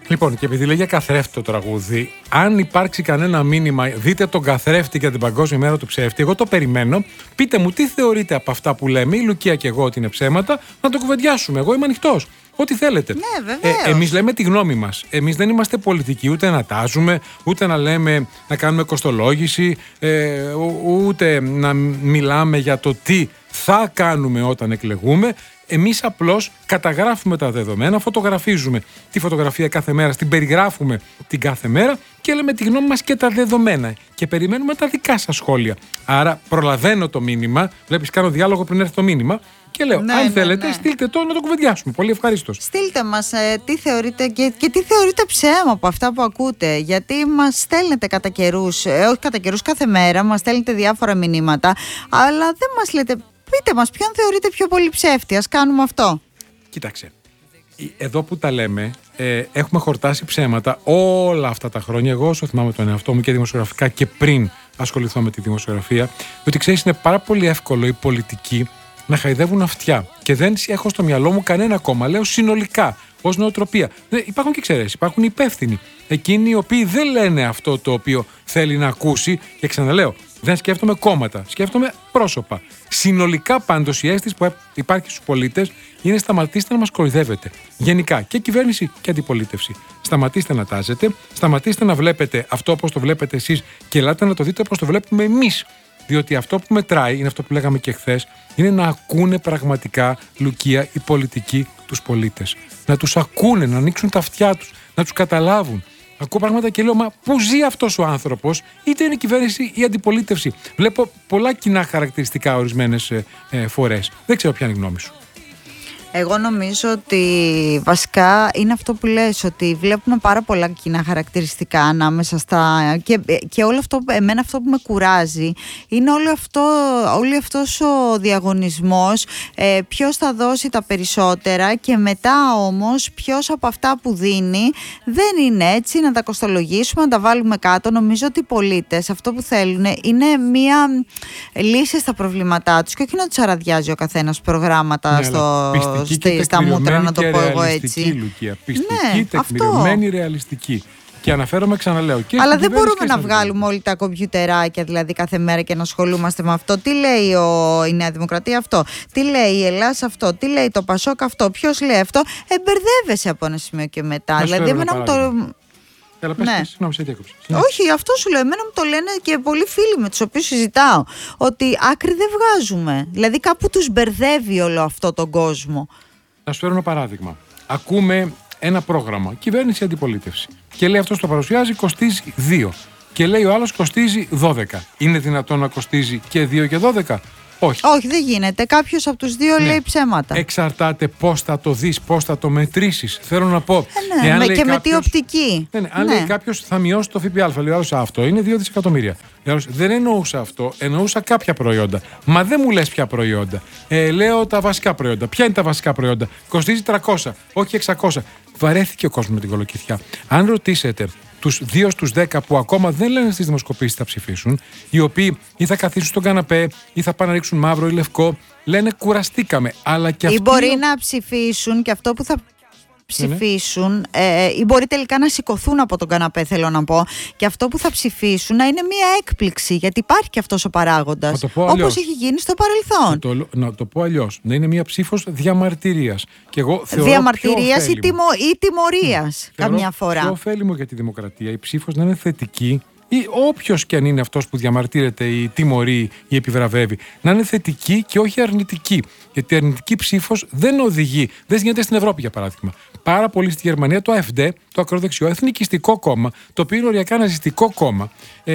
Λοιπόν, και επειδή λέγει καθρέφτη το τραγούδι, αν υπάρξει κανένα μήνυμα, δείτε τον καθρέφτη για την Παγκόσμια Μέρα του Ψεύτη. Εγώ το περιμένω. Πείτε μου τι θεωρείτε από αυτά που λέμε, η Λουκία και εγώ, ότι είναι ψέματα, να το κουβεντιάσουμε. Εγώ είμαι ανοιχτός. Ό,τι θέλετε. Ναι, βεβαίως. Εμείς λέμε τη γνώμη μας. Εμείς δεν είμαστε πολιτικοί, ούτε να τάζουμε, ούτε να λέμε να κάνουμε κοστολόγηση, ούτε να μιλάμε για το τι θα κάνουμε όταν εκλεγούμε. Εμείς απλώς καταγράφουμε τα δεδομένα, φωτογραφίζουμε τη φωτογραφία κάθε μέρα, την περιγράφουμε την κάθε μέρα και λέμε τη γνώμη μας και τα δεδομένα. Και περιμένουμε τα δικά σας σχόλια. Άρα προλαβαίνω το μήνυμα, βλέπεις, κάνω διάλογο πριν έρθει το μήνυμα. Και λέω, αν θέλετε, στείλτε το να το κουβεντιάσουμε. Πολύ ευχαρίστως. Στείλτε μας τι θεωρείτε και τι θεωρείτε ψέμα από αυτά που ακούτε. Γιατί μας στέλνετε κατά καιρούς, όχι κατά καιρούς, κάθε μέρα, μας στέλνετε διάφορα μηνύματα, αλλά δεν μας λέτε, πείτε μας ποιον θεωρείτε πιο πολύ ψεύτη. Ας κάνουμε αυτό. Κοίταξε. Εδώ που τα λέμε, έχουμε χορτάσει ψέματα όλα αυτά τα χρόνια. Εγώ, όσο θυμάμαι τον εαυτό μου και δημοσιογραφικά και πριν ασχοληθώ με τη δημοσιογραφία, ότι ξέρεις, είναι πάρα πολύ εύκολο οι πολιτικοί να χαϊδεύουν αυτιά. Και δεν έχω στο μυαλό μου κανένα κόμμα. Λέω συνολικά, ως νοοτροπία. Υπάρχουν και εξαιρέσεις. Υπάρχουν υπεύθυνοι. Εκείνοι οι οποίοι δεν λένε αυτό το οποίο θέλει να ακούσει. Και ξαναλέω, δεν σκέφτομαι κόμματα. Σκέφτομαι πρόσωπα. Συνολικά πάντως η αίσθηση που υπάρχει στους πολίτες είναι σταματήστε να μας κοροϊδεύετε. Γενικά και κυβέρνηση και αντιπολίτευση. Σταματήστε να τάζετε. Σταματήστε να βλέπετε αυτό όπως το βλέπετε εσείς και ελάτε να το δείτε όπως το βλέπουμε εμείς. Διότι αυτό που μετράει, είναι αυτό που λέγαμε και χθες, είναι να ακούνε πραγματικά, Λουκία, οι πολιτικοί τους πολίτες. Να τους ακούνε, να ανοίξουν τα αυτιά τους, να τους καταλάβουν. Ακούω πράγματα και λέω, μα πού ζει αυτός ο άνθρωπος, είτε είναι κυβέρνηση ή αντιπολίτευση. Βλέπω πολλά κοινά χαρακτηριστικά ορισμένες φορές. Δεν ξέρω ποια είναι η γνώμη σου. Εγώ νομίζω ότι βασικά είναι αυτό που λες, ότι βλέπουμε πάρα πολλά κοινά χαρακτηριστικά ανάμεσα στα... Και όλο αυτό, εμένα αυτό που με κουράζει είναι όλο αυτός ο διαγωνισμός, ποιος θα δώσει τα περισσότερα και μετά όμως ποιος από αυτά που δίνει δεν είναι έτσι, να τα κοστολογήσουμε, να τα βάλουμε κάτω. Νομίζω ότι οι πολίτες αυτό που θέλουν είναι μία λύση στα προβλήματά τους και όχι να τους αραδιάζει ο καθένας προγράμματα στα μούτρα, να το πω εγώ έτσι. Λουκία, πιστική, τεκμηριωμένη, ρεαλιστική. Και αναφέρομαι, ξαναλέω. Αλλά δεν μπορούμε να βγάλουμε όλοι τα κομπιουτεράκια δηλαδή κάθε μέρα και να ασχολούμαστε με αυτό. Τι λέει η Νέα Δημοκρατία αυτό, τι λέει η Ελλάς αυτό, τι λέει το Πασόκ αυτό, ποιος λέει αυτό. Μπερδεύεσαι από ένα σημείο και μετά. Δηλαδή, εμένα μου το. Έλα, πες, ναι. Συγγνώμη, σε διέκοψα. Όχι, αυτό σου λέω. Εμένα μου το λένε και πολλοί φίλοι με τους οποίους συζητάω. Ότι άκρη δεν βγάζουμε. Δηλαδή, κάπου τους μπερδεύει όλο αυτό τον κόσμο. Να σου φέρω ένα παράδειγμα. Ακούμε ένα πρόγραμμα, κυβέρνηση αντιπολίτευση. Και λέει αυτός το παρουσιάζει, κοστίζει 2. Και λέει ο άλλος κοστίζει 12. Είναι δυνατόν να κοστίζει και 2 και 12? Όχι. Όχι, δεν γίνεται. Κάποιος από τους δύο λέει ψέματα. Εξαρτάται πώς θα το δεις, πώς θα το μετρήσεις. Θέλω να πω. Με τι οπτική. Αν λέει κάποιος θα μειώσει το ΦΠΑ, λέει άλλος αυτό είναι 2 δισεκατομμύρια. Δεν εννοούσα αυτό, εννοούσα κάποια προϊόντα. Μα δεν μου λες ποια προϊόντα. Λέω τα βασικά προϊόντα. Ποια είναι τα βασικά προϊόντα? Κοστίζει 300, όχι 600. Βαρέθηκε ο κόσμος με την κολοκυθιά. Αν ρωτήσετε τους 2 στους 10 που ακόμα δεν λένε στις δημοσκοπήσεις θα ψηφίσουν, οι οποίοι ή θα καθίσουν στον καναπέ ή θα πάνε να ρίξουν μαύρο ή λευκό, λένε κουραστήκαμε. Αλλά και ή μπορεί να ψηφίσουν και αυτό που θα ψηφίσουν, ή μπορεί τελικά να σηκωθούν από τον καναπέ, θέλω να πω, και αυτό που θα ψηφίσουν να είναι μία έκπληξη, γιατί υπάρχει και αυτός ο παράγοντας, όπως έχει γίνει στο παρελθόν. Να το πω αλλιώς, να είναι μία ψήφος διαμαρτυρίας. Και εγώ διαμαρτυρίας ή τιμωρίας καμιά φορά. Πιο ωφέλιμο για τη δημοκρατία η ψήφος να είναι θετική, ή όποιος και αν είναι αυτός που διαμαρτύρεται ή τιμωρεί ή επιβραβεύει, να είναι θετική και όχι αρνητική. Γιατί η αρνητική ψήφος δεν οδηγεί, δεν γίνεται στην Ευρώπη για παράδειγμα. Πάρα πολύ στη Γερμανία το AfD, το ακροδεξιό εθνικιστικό κόμμα, το οποίο είναι οριακά ναζιστικό κόμμα,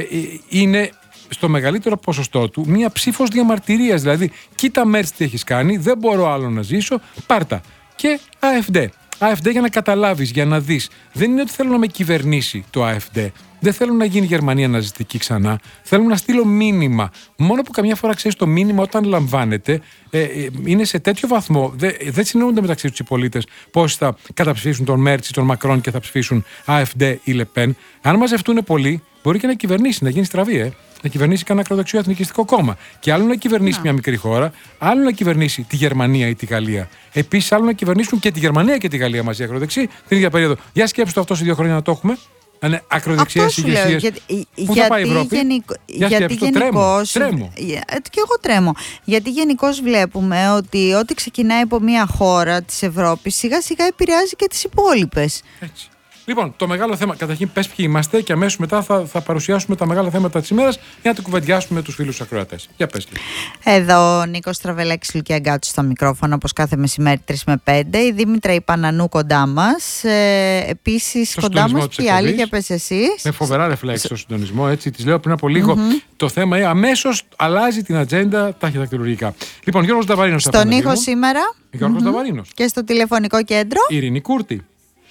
είναι στο μεγαλύτερο ποσοστό του μία ψήφος διαμαρτυρίας. Δηλαδή, κοίτα Μέρτς τι έχεις κάνει, δεν μπορώ άλλο να ζήσω, πάρτα. Και AfD. AfD για να καταλάβεις, για να δεις. Δεν είναι ότι θέλω να με κυβερνήσει το AfD. Δεν θέλω να γίνει η Γερμανία ναζιστική ξανά. Θέλω να στείλω μήνυμα. Μόνο που καμιά φορά ξέρεις το μήνυμα όταν λαμβάνεται είναι σε τέτοιο βαθμό. Δεν συνεννοούνται μεταξύ τους οι πολίτες πώς θα καταψηφίσουν τον Μέρτς ή τον Μακρόν και θα ψηφίσουν AfD ή Λεπέν. Αν μαζευτούν πολλοί, μπορεί και να κυβερνήσει, να γίνει στραβή, να κυβερνήσει κανένα ακροδεξιό εθνικιστικό κόμμα. Και άλλο να κυβερνήσει μια μικρή χώρα, άλλο να κυβερνήσει τη Γερμανία ή τη Γαλλία. Επίσης, άλλο να κυβερνήσουν και τη Γερμανία και τη Γαλλία μαζί ακροδεξιοί την ίδια περίοδο. Για σκέψου το αυτό σε 2 χρόνια να το έχουμε. Να είναι ακροδεξιές ηγεσίες. Πού θα πάει η Ευρώπη? Γιατί γενικώς. Και εγώ τρέμω. Γιατί γενικώς βλέπουμε ότι ό,τι ξεκινάει από μια χώρα της Ευρώπης σιγά σιγά επηρεάζει και τις υπόλοιπες. Έτσι. Λοιπόν, το μεγάλο θέμα, καταρχήν πες ποιοι είμαστε και αμέσως μετά θα παρουσιάσουμε τα μεγάλα θέματα της ημέρας για να το κουβεντιάσουμε με τους φίλους ακροατές. Για πες. Εδώ ο Νίκος Τραβελάκης, Λουκία Γκάτσου στο μικρόφωνο, όπως κάθε μεσημέρι 3 με 5. Η Δήμητρα η Πανανού κοντά μας. Επίσης κοντά μας και οι άλλοι, για πες εσείς. Με φοβερά ρεφλέξ στο συντονισμό, έτσι. Της λέω πριν από λίγο. Το θέμα αμέσως αλλάζει την ατζέντα ταχυδακτηλουργικά. Λοιπόν, Γιώργος Νταβαρίνος. Στον ήχο σήμερα. Γιώργος Νταβαρίνος. Και στο τηλεφωνικό κέντρο. Ειρήνη Κούρτη.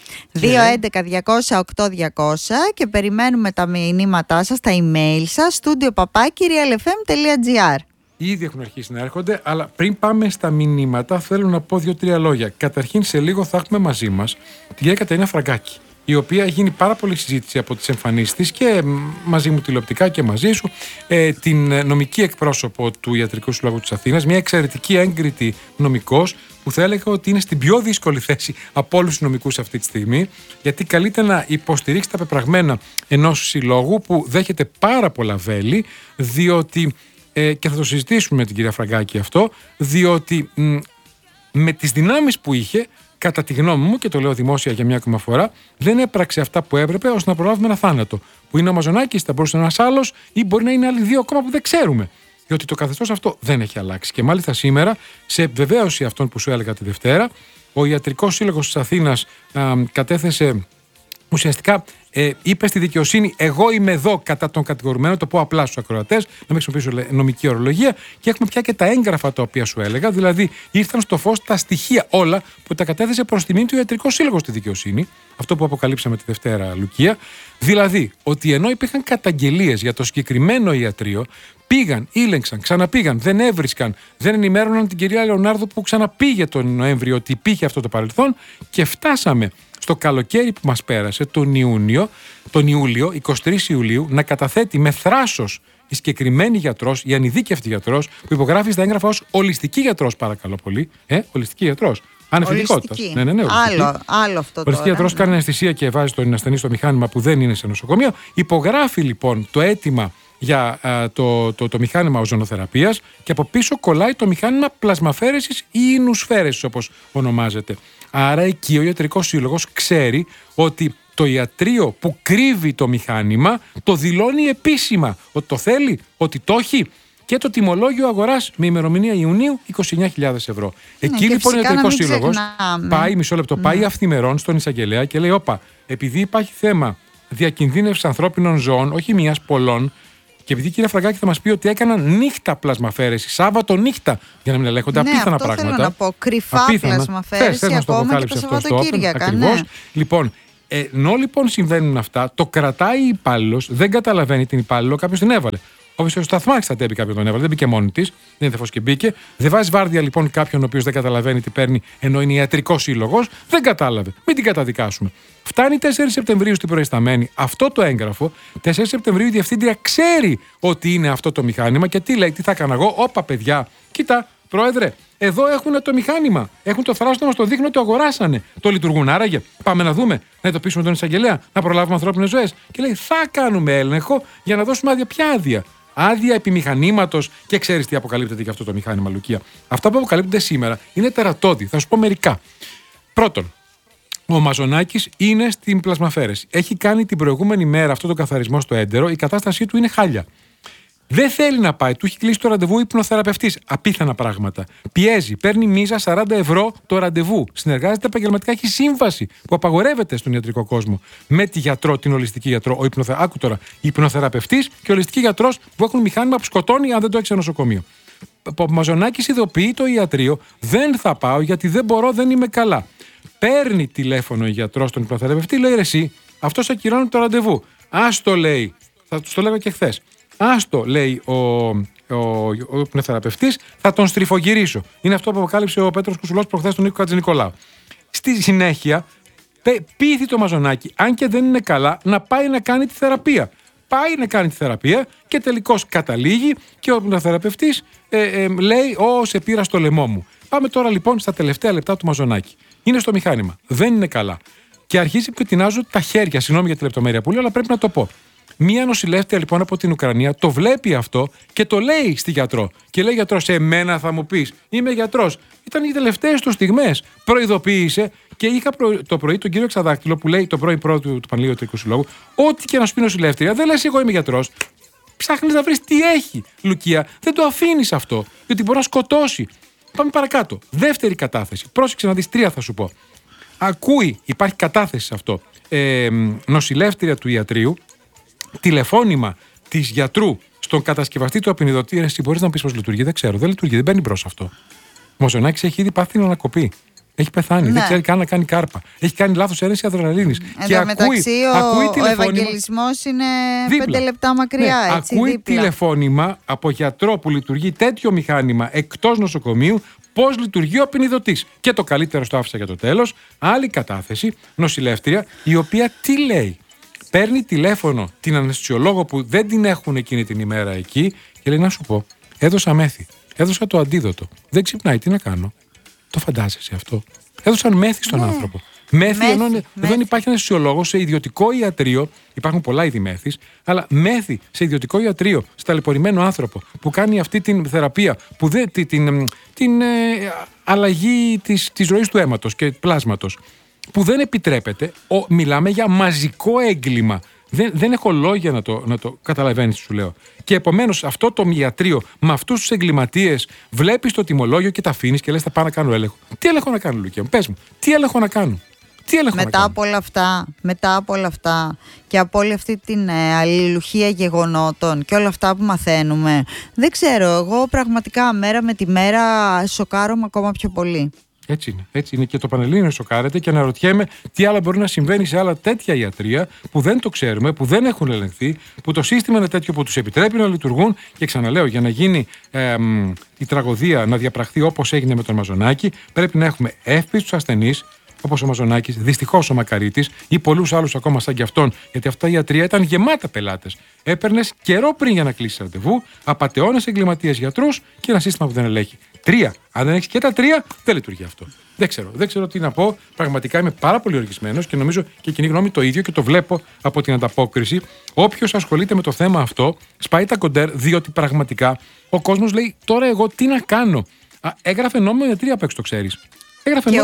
211-200-8200 και περιμένουμε τα μηνύματά σας, τα email σας, studio@realfm.gr. Ήδη έχουν αρχίσει να έρχονται, αλλά πριν πάμε στα μηνύματα θέλω να πω 2-3 λόγια. Καταρχήν σε λίγο θα έχουμε μαζί μας την κυρία Κατερίνα Φραγκάκη, η οποία έχει γίνει πάρα πολύ συζήτηση από τις εμφανίσεις της και μαζί μου τηλεοπτικά και μαζί σου, την νομική εκπρόσωπο του Ιατρικού Συλλόγου της Αθήνας, μια εξαιρετική έγκριτη νομικός που θα έλεγα ότι είναι στην πιο δύσκολη θέση από όλους τους νομικούς αυτή τη στιγμή, γιατί καλείται να υποστηρίξει τα πεπραγμένα ενός συλλόγου που δέχεται πάρα πολλά βέλη, διότι, και θα το συζητήσουμε με την κυρία Φραγκάκη αυτό, διότι με τις δυνάμεις που είχε, κατά τη γνώμη μου, και το λέω δημόσια για μια ακόμα φορά, δεν έπραξε αυτά που έπρεπε ώστε να προλάβουμε ένα θάνατο. Που είναι ο Μαζονάκης, θα μπορούσε να είναι ένας άλλος ή μπορεί να είναι άλλοι 2 ακόμα που δεν ξέρουμε. Διότι το καθεστώς αυτό δεν έχει αλλάξει. Και μάλιστα σήμερα, σε επιβεβαίωση αυτών που σου έλεγα τη Δευτέρα, ο Ιατρικός Σύλλογος της Αθήνας κατέθεσε. Ουσιαστικά είπε στη δικαιοσύνη: εγώ είμαι εδώ κατά τον κατηγορουμένο, το πω απλά στους ακροατές, να μην χρησιμοποιήσω νομική ορολογία, και έχουμε πια και τα έγγραφα τα οποία σου έλεγα. Δηλαδή, ήρθαν στο φως τα στοιχεία όλα που τα κατέθεσε προς τιμήν του Ιατρικό Σύλλογο στη δικαιοσύνη. Αυτό που αποκαλύψαμε τη Δευτέρα, Λουκία. Δηλαδή, ότι ενώ υπήρχαν καταγγελίες για το συγκεκριμένο ιατρείο, πήγαν, ήλεγξαν, ξαναπήγαν, δεν έβρισκαν, δεν ενημέρωναν την κυρία Λεωνάρδου που ξαναπήγε τον Νοέμβριο ότι υπήρχε αυτό το παρελθόν, και φτάσαμε στο καλοκαίρι που μας πέρασε, τον Ιούλιο, 23 Ιουλίου, να καταθέτει με θράσος η συγκεκριμένη γιατρός, η ανειδίκευτη γιατρός, που υπογράφει στα έγγραφα ως ολιστική γιατρός, παρακαλώ πολύ. Ολιστική γιατρός. Ανεφιλικότητας. Ναι, άλλο αυτό. Ολιστική γιατρός κάνει αναισθησία και βάζει τον ασθενή στο μηχάνημα που δεν είναι σε νοσοκομείο. Υπογράφει λοιπόν το αίτημα για το μηχάνημα οζονοθεραπείας και από πίσω κολλάει το μηχάνημα πλασμαφέρεσης ή ινουσφαίρεσης, όπως ονομάζεται. Άρα εκεί ο Ιατρικός Σύλλογος ξέρει ότι το ιατρείο που κρύβει το μηχάνημα το δηλώνει επίσημα ότι το θέλει, ότι το έχει, και το τιμολόγιο αγοράς με ημερομηνία Ιουνίου 29.000 ευρώ. Εκεί λοιπόν ο Ιατρικός Σύλλογος πάει, μισό λεπτό, πάει αυθημερών στον εισαγγελέα και λέει: όπα, επειδή υπάρχει θέμα διακινδύνευσης ανθρώπινων ζώων, όχι μιας, πολλών, και επειδή η κυρία Φραγκάκη θα μας πει ότι έκαναν νύχτα πλασμαφέρεση, Σάββατο νύχτα, για να μην ελέγχονται απίθανα αυτό πράγματα. Θέλω να πω, κρυφά πλασμαφέρεση ακόμα και τα Σαββατοκύριακα. Ακριβώς. Λοιπόν, ενώ λοιπόν συμβαίνουν αυτά, το κρατάει η υπάλληλος, δεν καταλαβαίνει την υπάλληλο, κάποιος την έβαλε. Όποιος ο Σταθμάκης θα τέμπει κάποιον τον έβαλε, δεν μπήκε μόνη της, δεν είδε φως και μπήκε. Δεν βάζει βάρδια λοιπόν κάποιον ο οποίος δεν καταλαβαίνει τι παίρνει, ενώ είναι Ιατρικός Σύλλογος, δεν κατάλαβε. Μην την καταδικάσουμε. Φτάνει 4 Σεπτεμβρίου στην προϊσταμένη αυτό το έγγραφο. 4 Σεπτεμβρίου η διευθύντρια ξέρει ότι είναι αυτό το μηχάνημα και τι λέει: τι θα έκανα εγώ, όπα παιδιά, κοίτα, πρόεδρε, εδώ έχουν το μηχάνημα. Έχουν το θράσο να μας το δείχνουν, το αγοράσανε. Το λειτουργούν άραγε. Πάμε να δούμε, να ειδοποιήσουμε τον εισαγγελέα, να προλάβουμε ανθρώπινες ζωές. Και λέει: θα κάνουμε έλεγχο για να δώσουμε άδεια. Ποια άδεια? Άδεια επιμηχανήματος, και ξέρεις τι αποκαλύπτεται για αυτό το μηχάνημα, Λουκία. Αυτά που αποκαλύπτονται σήμερα είναι τερατώδη. Θα σου πω μερικά. Πρώτον, ο Μαζονάκης είναι στην πλασμαφέρεση. Έχει κάνει την προηγούμενη μέρα αυτό το καθαρισμό στο έντερο. Η κατάστασή του είναι χάλια. Δεν θέλει να πάει. Του έχει κλείσει το ραντεβού υπνοθεραπευτής. Απίθανα πράγματα. Πιέζει. Παίρνει μίζα 40 ευρώ το ραντεβού. Συνεργάζεται επαγγελματικά. Έχει σύμβαση που απαγορεύεται στον ιατρικό κόσμο με τη γιατρό, την ολιστική γιατρό. Άκου τώρα. Υπνοθεραπευτής και ολιστική γιατρός που έχουν μηχάνημα που σκοτώνει αν δεν το έχει σε νοσοκομείο. Ο Μαζονάκης ειδοποιεί το ιατρείο: δεν θα πάω γιατί δεν μπορώ, δεν είμαι καλά. Παίρνει τηλέφωνο ο γιατρός τον υπνοθεραπευτή, λέει: ρε εσύ, αυτός ακυρώνει το ραντεβού. Άστο, λέει. Θα του το λέγα και χθες. Άστο, λέει ο υπνοθεραπευτής, θα τον στριφογυρίσω. Είναι αυτό που αποκάλυψε ο Πέτρος Κουσουλός προχθές τον Νίκο Χατζηνικολάου. Στη συνέχεια, πείθει το Μαζονάκη, αν και δεν είναι καλά, να πάει να κάνει τη θεραπεία. πάει να κάνει τη θεραπεία και τελικώς καταλήγει και ο θεραπευτής λέει: σε πήρα στο λαιμό μου. Πάμε τώρα λοιπόν στα τελευταία λεπτά του Μαζονάκη. Είναι στο μηχάνημα. Δεν είναι καλά. Και αρχίζει και τεινάζω τα χέρια. Συγγνώμη για τη λεπτομέρεια που λέω, αλλά πρέπει να το πω. Μία νοσηλεύτρια λοιπόν από την Ουκρανία το βλέπει αυτό και το λέει στη γιατρό. Και λέει: γιατρός, εμένα θα μου πεις, είμαι γιατρός. Ήταν οι τελευταίες του στιγμές. Προειδοποίησε και είχα το πρωί τον κύριο Εξαδάκτυλο που λέει, το πρωί πρώτου του Πανελλήνιου Ιατρικού Συλλόγου, ό,τι και να σου πει νοσηλεύτρια, δεν λες εγώ είμαι γιατρός. Ψάχνεις να βρεις τι έχει, Λουκία. Δεν το αφήνεις αυτό, γιατί μπορεί να σκοτώσει. Πάμε παρακάτω. Δεύτερη κατάθεση. Πρόσεξε να δεις, 3 θα σου πω. Ακούει, υπάρχει κατάθεση σε αυτό. Νοσηλεύτρια του ιατρείου, τηλεφώνημα της γιατρού στον κατασκευαστή του απεινιδωτή. Εσύ μπορείς να μου πεις πώς λειτουργεί? Δεν ξέρω. Δεν λειτουργεί, δεν μπαίνει μπρος αυτό. Ο Μαζονάκης έχει ήδη πάθει ανακοπή. Έχει πεθάνει, ναι. Δεν ξέρει καν να κάνει κάρπα. Έχει κάνει λάθος αίρεση αδρεναλίνης. Και ακούει ο Ευαγγελισμός είναι δίπλα. 5 λεπτά μακριά. Ναι, έτσι, ακούει δίπλα. τηλεφώνημα από γιατρό που λειτουργεί τέτοιο μηχάνημα εκτός νοσοκομείου, πώς λειτουργεί ο απεινιδωτής. Και το καλύτερο στο άφησα για το τέλος. Άλλη κατάθεση, νοσηλεύτρια, η οποία τι λέει? Παίρνει τηλέφωνο την αναισθησιολόγο που δεν την έχουν εκείνη την ημέρα εκεί και λέει: να σου πω, έδωσα μέθη. Έδωσα το αντίδοτο. Δεν ξυπνάει, τι να κάνω? Το φαντάζεσαι αυτό? Έδωσαν μέθη στον άνθρωπο. Μέθη, ενώ δεν υπάρχει αναισθησιολόγος σε ιδιωτικό ιατρείο. Υπάρχουν πολλά είδη μέθης, αλλά μέθη σε ιδιωτικό ιατρείο, σε ταλαιπωρημένο άνθρωπο που κάνει αυτή την θεραπεία, που την αλλαγή της ροής του αίματος και πλάσματος, που δεν επιτρέπεται. Μιλάμε για μαζικό έγκλημα. Δεν έχω λόγια να το καταλαβαίνεις, σου λέω. Και επομένως αυτό το ιατρείο με αυτούς τους εγκληματίες βλέπεις το τιμολόγιο και τα αφήνεις και λες: θα πάω να κάνω έλεγχο. Τι έλεγχο να κάνω, Λουκία μου? Πες μου, τι έλεγχο να κάνω? Μετά από όλα αυτά και από όλη αυτή την αλληλουχία γεγονότων και όλα αυτά που μαθαίνουμε, δεν ξέρω, εγώ πραγματικά μέρα με τη μέρα σοκάρομαι ακόμα πιο πολύ. Έτσι είναι και το Πανελλήνιο σοκάρεται και αναρωτιέμαι τι άλλο μπορεί να συμβαίνει σε άλλα τέτοια ιατρεία που δεν το ξέρουμε, που δεν έχουν ελεγχθεί, που το σύστημα είναι τέτοιο που τους επιτρέπει να λειτουργούν. Και ξαναλέω, για να γίνει η τραγωδία να διαπραχθεί όπως έγινε με τον Μαζονάκη, πρέπει να έχουμε εύπιστους ασθενείς, όπως ο Μαζονάκης, δυστυχώς ο Μακαρίτης ή πολλούς άλλους ακόμα σαν κι αυτόν, γιατί αυτά η ιατρεία ήταν γεμάτα πελάτες. Έπαιρνες καιρό πριν για να κλείσεις ραντεβού, απατεώνες εγκληματίες γιατρούς και ένα σύστημα που δεν ελέγχει. 3. Αν δεν έχεις και τα 3, δεν λειτουργεί αυτό. Δεν ξέρω τι να πω. Πραγματικά είμαι πάρα πολύ οργισμένος και νομίζω και η κοινή γνώμη το ίδιο και το βλέπω από την ανταπόκριση. Όποιος ασχολείται με το θέμα αυτό, σπάει τα κοντέρ, διότι πραγματικά ο κόσμος λέει: τώρα εγώ τι να κάνω? Έγραφε νόμιμο ιατρείο απ' έξω, το ξέρεις. Και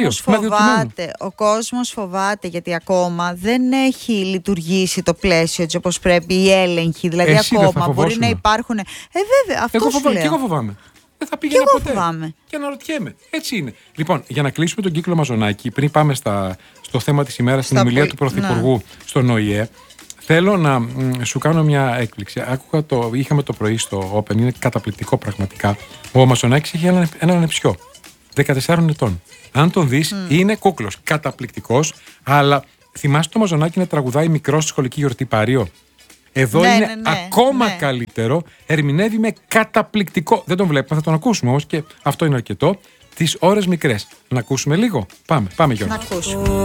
ο κόσμος φοβάται γιατί ακόμα δεν έχει λειτουργήσει το πλαίσιο έτσι όπως πρέπει, η έλεγχη. Δηλαδή εσύ ακόμα μπορεί να υπάρχουν. Βέβαια, αυτό σου λέω. Και εγώ φοβάμαι. Δεν θα πήγαινα ποτέ. Φοβάμαι. Και αναρωτιέμαι. Έτσι είναι. Λοιπόν, για να κλείσουμε τον κύκλο Μαζονάκη, πριν πάμε στο θέμα της ημέρας, στην ομιλία του Πρωθυπουργού στον ΟΗΕ, θέλω να σου κάνω μια έκπληξη. Είχαμε το πρωί στο Open, είναι καταπληκτικό πραγματικά. Ο Μαζονάκης έχει έναν ανεψιό 14 ετών. Αν τον δεις, είναι κούκλος. Καταπληκτικός, αλλά θυμάσαι το Μαζονάκη να τραγουδάει μικρό στη σχολική γιορτή Πάριο? Εδώ είναι ακόμα καλύτερο. Ερμηνεύει με καταπληκτικό. Δεν τον βλέπουμε, θα τον ακούσουμε όμως και αυτό είναι αρκετό. Τις ώρες μικρές. Να ακούσουμε λίγο. Πάμε Γιώργο. Να ακούσουμε.